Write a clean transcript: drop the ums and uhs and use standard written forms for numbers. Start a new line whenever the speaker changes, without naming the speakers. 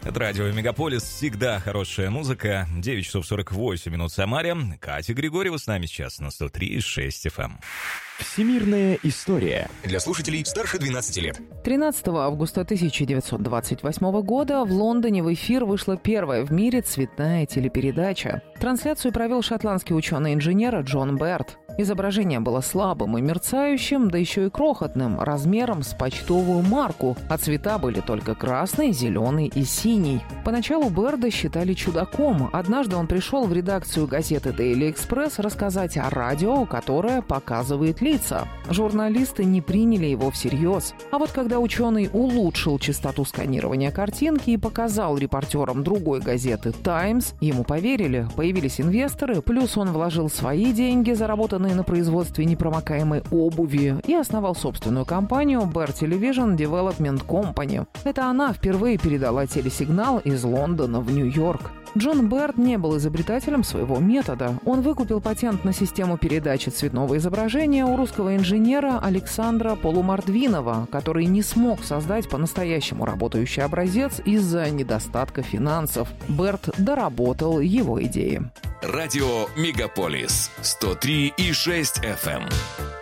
Это радио «Мегаполис». Всегда хорошая музыка. 9 часов 48 минут в Самаре. Катя Григорьева с нами сейчас на 103,6 FM.
Всемирная история.
Для слушателей старше 12 лет.
13 августа 1928 года в Лондоне в эфир вышла первая в мире цветная телепередача. Трансляцию провел шотландский ученый-инженер Джон Берт. Изображение было слабым и мерцающим, да еще и крохотным, размером с почтовую марку, а цвета были только красный, зеленый и синий. Поначалу Берда считали чудаком. Однажды он пришел в редакцию газеты Daily Express рассказать о радио, которое показывает лица. Журналисты не приняли его всерьез. А вот когда ученый улучшил частоту сканирования картинки и показал репортерам другой газеты «Таймс», ему поверили, появились инвесторы, плюс он вложил свои деньги, заработанные на производстве непромокаемой обуви, и основал собственную компанию Bear Television Development Company. Это она впервые передала телесигнал из Лондона в Нью-Йорк. Джон Берт не был изобретателем своего метода. Он выкупил патент на систему передачи цветного изображения у русского инженера Александра Полумордвинова, который не смог создать по-настоящему работающий образец из-за недостатка финансов. Берт доработал его идеи.
Радио «Мегаполис» 103,6 FM.